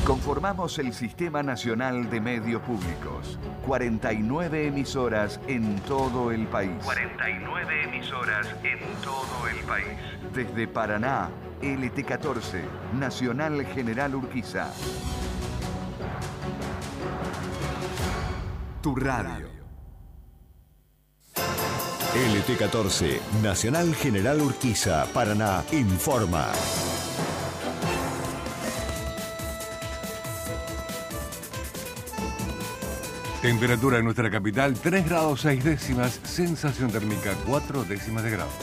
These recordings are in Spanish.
Conformamos el Sistema Nacional de Medios Públicos. 49 emisoras en todo el país. 49 emisoras en todo el país. Desde Paraná, LT14, Nacional General Urquiza. Tu radio. LT14, Nacional General Urquiza, Paraná, informa. Temperatura en nuestra capital, 3 grados 6 décimas, sensación térmica 4 décimas de grado.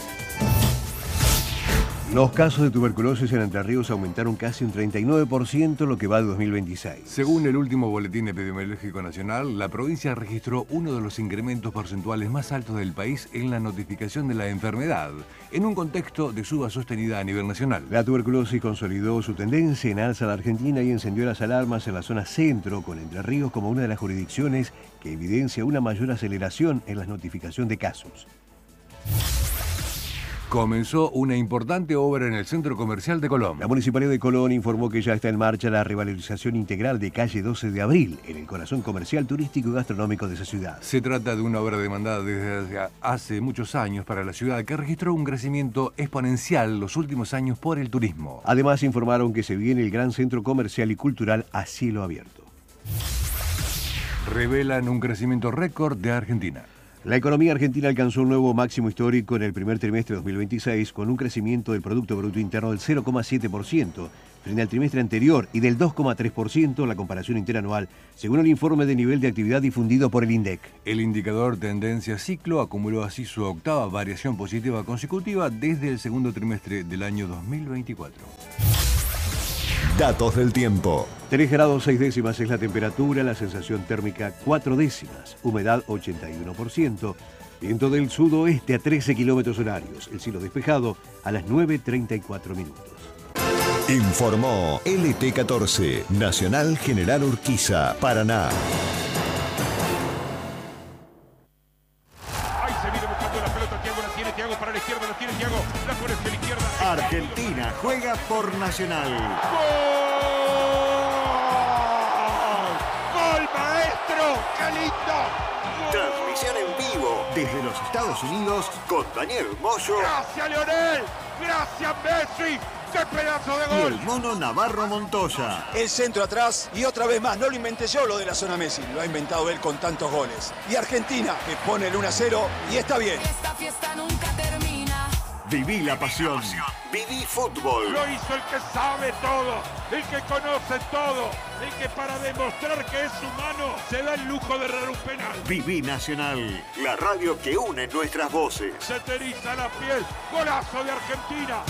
Los casos de tuberculosis en Entre Ríos aumentaron casi un 39% lo que va de 2026. Según el último Boletín Epidemiológico Nacional, la provincia registró uno de los incrementos porcentuales más altos del país en la notificación de la enfermedad, en un contexto de suba sostenida a nivel nacional. La tuberculosis consolidó su tendencia en alza en la Argentina y encendió las alarmas en la zona centro, con Entre Ríos como una de las jurisdicciones que evidencia una mayor aceleración en la notificación de casos. Comenzó una importante obra en el Centro Comercial de Colón. La Municipalidad de Colón informó que ya está en marcha la revalorización integral de calle 12 de Abril, en el corazón comercial, turístico y gastronómico de esa ciudad. Se trata de una obra demandada desde hace muchos años para la ciudad, que registró un crecimiento exponencial los últimos años por el turismo. Además, informaron que se viene el gran centro comercial y cultural a cielo abierto. Revelan un crecimiento récord de Argentina. La economía argentina alcanzó un nuevo máximo histórico en el primer trimestre de 2026, con un crecimiento del Producto Bruto Interno del 0,7% frente al trimestre anterior y del 2,3% en la comparación interanual, según el informe de nivel de actividad difundido por el INDEC. El indicador tendencia ciclo acumuló así su octava variación positiva consecutiva desde el segundo trimestre del año 2024. Datos del tiempo. 3 grados 6 décimas es la temperatura, la sensación térmica 4 décimas, humedad 81%, viento del sudoeste a 13 kilómetros horarios, el cielo despejado a las 9:34 minutos. Informó LT14, Nacional General Urquiza, Paraná. Ahí se viene buscando la pelota, Thiago la tiene, Thiago para la izquierda, la tiene Thiago, la pone hacia la izquierda. Argentina juega por Nacional. ¡Gol, maestro! ¡Qué lindo! Transmisión en vivo desde los Estados Unidos con Daniel Moyo. ¡Gracias, Lionel! ¡Gracias, Messi! ¡Qué pedazo de Y gol! el mono Navarro Montoya. El centro atrás y otra vez más, no lo inventé yo lo de la zona Messi, lo ha inventado él con tantos goles. Y Argentina, que pone el 1-0 y está bien. Esta fiesta nunca termina. Viví la pasión. Viví fútbol. Lo hizo el que sabe todo, el que conoce todo, el que para demostrar que es humano se da el lujo de errar un penal. Viví Nacional. La radio que une nuestras voces. Se te eriza la piel, golazo de Argentina.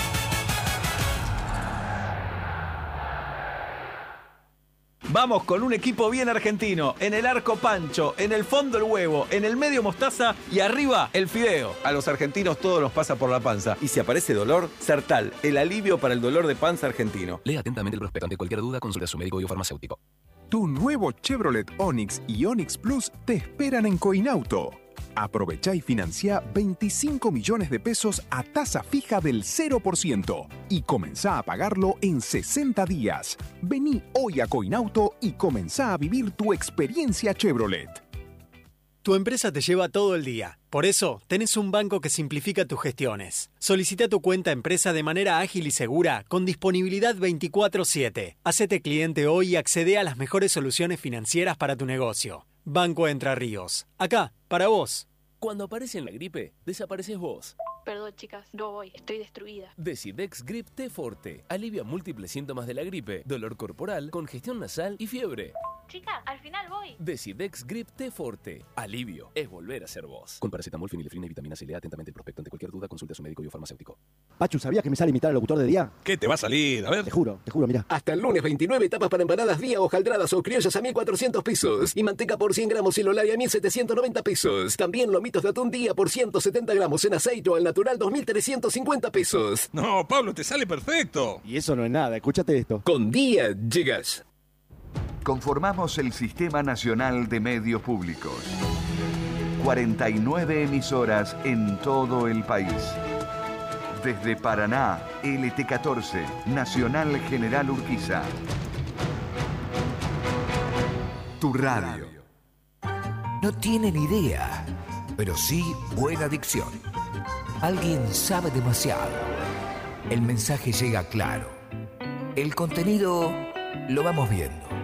Vamos con un equipo bien argentino. En el arco Pancho, en el fondo el huevo, en el medio mostaza y arriba el fideo. A los argentinos todo nos pasa por la panza. Y si aparece dolor, Sertal, el alivio para el dolor de panza argentino. Lea atentamente el prospecto. Ante cualquier duda, consulte a su médico o farmacéutico. Tu nuevo Chevrolet Onix y Onix Plus te esperan en Coinauto. Aprovechá y financia 25 millones de pesos a tasa fija del 0% y comenzá a pagarlo en 60 días. Vení hoy a Coinauto y comenzá a vivir tu experiencia Chevrolet. Tu empresa te lleva todo el día. Por eso, tenés un banco que simplifica tus gestiones. Solicita tu cuenta empresa de manera ágil y segura, con disponibilidad 24/7. Hacete cliente hoy y accede a las mejores soluciones financieras para tu negocio. Banco Entre Ríos. Acá, para vos. Cuando aparece en la gripe, desapareces vos. Perdón, chicas, no voy, estoy destruida. Decidex Grip T Forte. Alivia múltiples síntomas de la gripe, dolor corporal, congestión nasal y fiebre. Chicas, al final voy. Decidex Grip T Forte. Alivio es volver a ser vos. Con paracetamol, fenilefrina y vitamina C. Lea atentamente el prospecto. Ante cualquier duda, consulte a su médico o farmacéutico. Pachu, ¿sabías que me sale imitar al locutor de día? ¿Qué te va a salir? A ver. Te juro, mirá. Hasta el lunes 29, tapas para empanadas día hojaldradas o criollas a 1.400 pesos. Y manteca por 100 gramos Ilolaria a 1.790 pesos. También lomitos de atún día por 170 gramos en aceite o al natural 2.350 pesos. No, Pablo, te sale perfecto. Y eso no es nada, escúchate esto. Con día llegas. Conformamos el Sistema Nacional de Medios Públicos. 49 emisoras en todo el país. Desde Paraná, LT14, Nacional General Urquiza. tu radio. No tienen idea, pero sí buena dicción. Alguien sabe demasiado. El mensaje llega claro. El contenido lo vamos viendo.